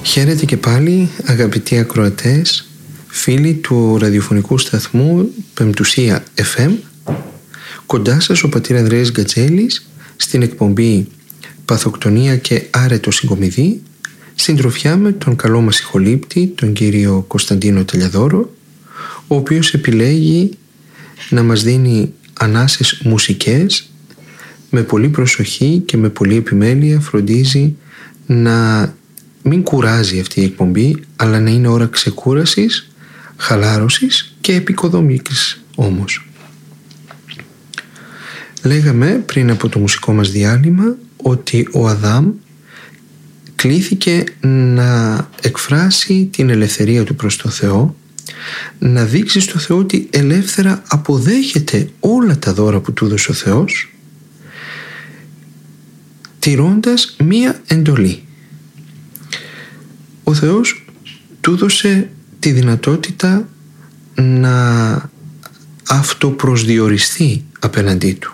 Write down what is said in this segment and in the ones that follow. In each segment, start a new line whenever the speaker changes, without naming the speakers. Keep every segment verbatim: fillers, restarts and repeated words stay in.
Χαίρετε και πάλι αγαπητοί ακροατές, φίλοι του ραδιοφωνικού σταθμού Πεμπτουσία εφ εμ. Κοντά σας ο πατήρ Ανδρέας Γκατζέλης στην εκπομπή Παθοκτονία και άρετο συγκομιδή, συντροφιά με τον καλό μας ηχολήπτη, τον κύριο Κωνσταντίνο Τελιαδόρο, ο οποίος επιλέγει να μας δίνει ανάσες μουσικές. Με πολύ προσοχή και με πολύ επιμέλεια φροντίζει να μην κουράζει αυτή η εκπομπή, αλλά να είναι ώρα ξεκούρασης, χαλάρωσης και επικοδομής όμως. Λέγαμε πριν από το μουσικό μας διάλειμμα ότι ο Αδάμ κλήθηκε να εκφράσει την ελευθερία του προς το Θεό, να δείξει στο Θεό ότι ελεύθερα αποδέχεται όλα τα δώρα που του έδωσε ο Θεός, τηρώντας μία εντολή. Ο Θεός του έδωσε τη δυνατότητα να αυτοπροσδιοριστεί απέναντί του.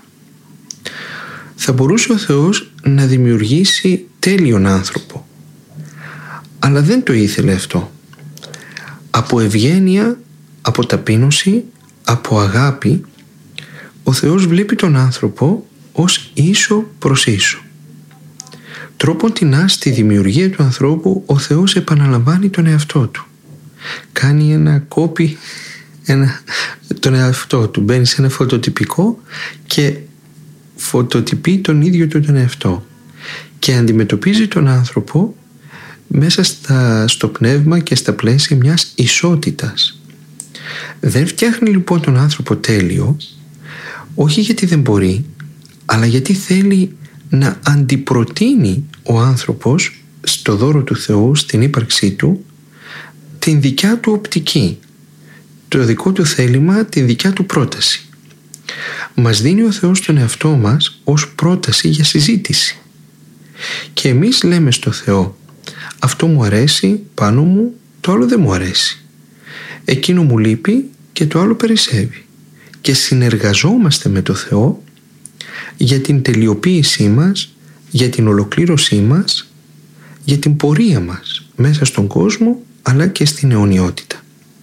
Θα μπορούσε ο Θεός να δημιουργήσει τέλειον άνθρωπο, αλλά δεν το ήθελε αυτό. Από ευγένεια, από ταπείνωση, από αγάπη, ο Θεός βλέπει τον άνθρωπο ως ίσο προς ίσο. Τρόπον τεινά στη δημιουργία του ανθρώπου ο Θεός επαναλαμβάνει τον εαυτό του. Κάνει ένα κόπι ένα, τον εαυτό του. Μπαίνει σε ένα φωτοτυπικό και φωτοτυπεί τον ίδιο του τον εαυτό. Και αντιμετωπίζει τον άνθρωπο μέσα στα, στο πνεύμα και στα πλαίσια μιας ισότητας. Δεν φτιάχνει λοιπόν τον άνθρωπο τέλειο, όχι γιατί δεν μπορεί, αλλά γιατί θέλει να αντιπροτείνει ο άνθρωπος στο δώρο του Θεού, στην ύπαρξή του, την δικιά του οπτική, το δικό του θέλημα, την δικιά του πρόταση. Μας δίνει ο Θεός τον εαυτό μας ως πρόταση για συζήτηση. Και εμείς λέμε στο Θεό, αυτό μου αρέσει πάνω μου, το άλλο δεν μου αρέσει. Εκείνο μου λείπει και το άλλο περισσεύει. Και συνεργαζόμαστε με το Θεό για την τελειοποίησή μας, για την ολοκλήρωσή μας, για την πορεία μας μέσα στον κόσμο αλλά και στην αιωνιότητα.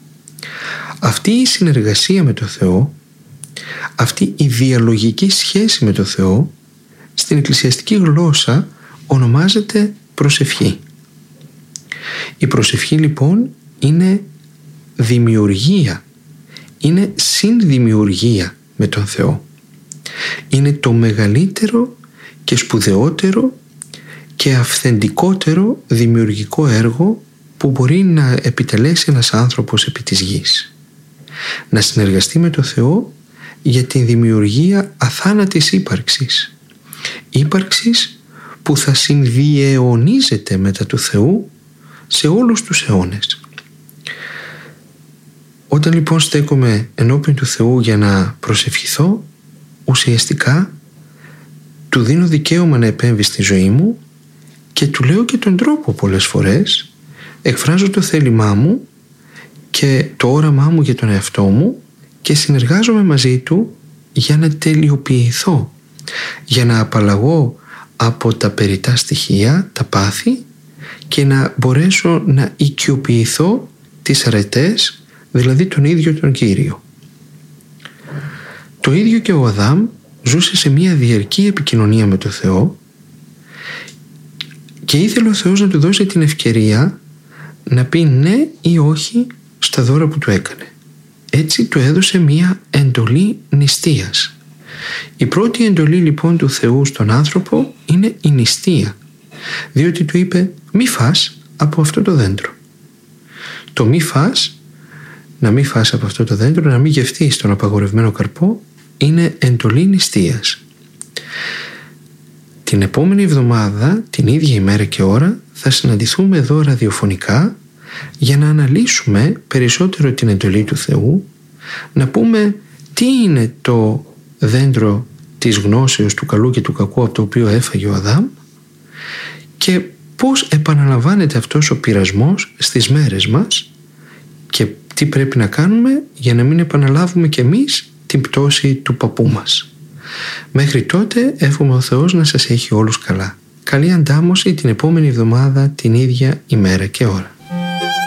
Αυτή η συνεργασία με το Θεό, αυτή η διαλογική σχέση με το Θεό, στην εκκλησιαστική γλώσσα ονομάζεται προσευχή. Η προσευχή λοιπόν είναι δημιουργία, είναι συνδημιουργία με τον Θεό. Είναι το μεγαλύτερο και σπουδαιότερο και αυθεντικότερο δημιουργικό έργο που μπορεί να επιτελέσει ένας άνθρωπος επί της γης. Να συνεργαστεί με το Θεό για την δημιουργία αθάνατης ύπαρξης. Ύπαρξης που θα συνδιαιωνίζεται μετά του Θεού σε όλους τους αιώνες. Όταν λοιπόν στέκομαι ενώπιον του Θεού για να προσευχηθώ, ουσιαστικά του δίνω δικαίωμα να επέμβει στη ζωή μου και του λέω και τον τρόπο πολλές φορές, εκφράζω το θέλημά μου και το όραμά μου για τον εαυτό μου και συνεργάζομαι μαζί του για να τελειοποιηθώ, για να απαλλαγώ από τα περιττά στοιχεία, τα πάθη, και να μπορέσω να οικειοποιηθώ τις αρετές, δηλαδή τον ίδιο τον Κύριο. Το ίδιο και ο Αδάμ ζούσε σε μια διαρκή επικοινωνία με το Θεό και ήθελε ο Θεός να του δώσει την ευκαιρία να πει ναι ή όχι στα δώρα που του έκανε. Έτσι του έδωσε μια εντολή νηστείας. Η πρώτη εντολή λοιπόν του Θεού στον άνθρωπο είναι η νηστεία, διότι του είπε μη φας από αυτό το δέντρο. Το μη φας, να μη φας από αυτό το δέντρο, να μην γευτείς τον απαγορευμένο καρπό, είναι εντολή νηστείας. Την επόμενη εβδομάδα, την ίδια ημέρα και ώρα, θα συναντηθούμε εδώ ραδιοφωνικά για να αναλύσουμε περισσότερο την εντολή του Θεού, να πούμε τι είναι το δέντρο της γνώσεως του καλού και του κακού από το οποίο έφαγε ο Αδάμ και πώς επαναλαμβάνεται αυτός ο πειρασμός στις μέρες μας και τι πρέπει να κάνουμε για να μην επαναλάβουμε κι εμείς την πτώση του παππού μας. Μέχρι τότε εύχομαι ο Θεός να σας έχει όλους καλά. Καλή αντάμωση την επόμενη εβδομάδα την ίδια ημέρα και ώρα.